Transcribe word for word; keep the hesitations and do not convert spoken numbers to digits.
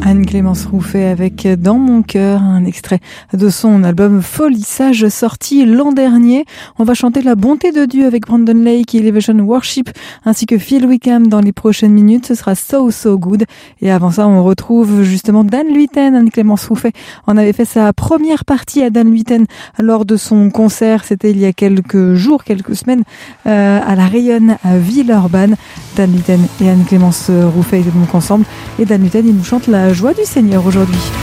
Anne-Clémence Rouffet avec Dans mon cœur, un extrait de son album Folissage sorti l'an dernier. On va chanter la bonté de Dieu avec Brandon Lake et Elevation Worship ainsi que Phil Wickham dans les prochaines minutes. Ce sera So So Good. Et avant ça, on retrouve justement Dan Luyten. Anne-Clémence Rouffet en avait fait sa première partie à Dan Luyten lors de son concert. C'était il y a quelques jours, quelques semaines euh, à la Rayonne à Villeurbanne. Dan Luyten et Anne-Clémence Rouffet étaient donc ensemble. Et Dan Luyten, il nous chante la joie du Seigneur aujourd'hui.